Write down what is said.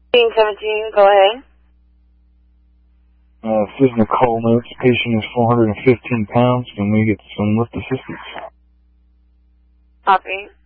17, go ahead. This is Nicole Notes. Patient is 415 pounds. Can we get some lift assistance? Copy.